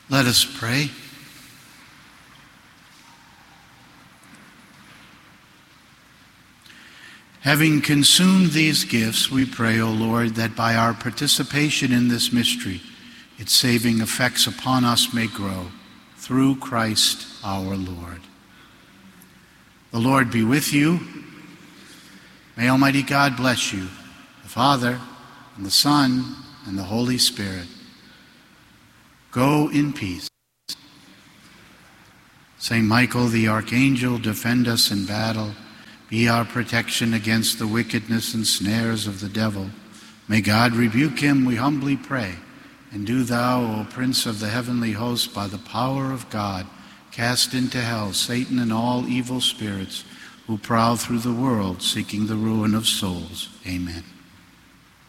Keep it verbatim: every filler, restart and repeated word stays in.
Let us pray. Having consumed these gifts, we pray, O Lord, that by our participation in this mystery, its saving effects upon us may grow, through Christ our Lord. The Lord be with you. May Almighty God bless you, the Father, and the Son, and the Holy Spirit. Go in peace. Saint Michael the Archangel, defend us in battle. Be our protection against the wickedness and snares of the devil. May God rebuke him, we humbly pray. And do thou, O Prince of the heavenly host, by the power of God, cast into hell Satan and all evil spirits who prowl through the world seeking the ruin of souls. Amen.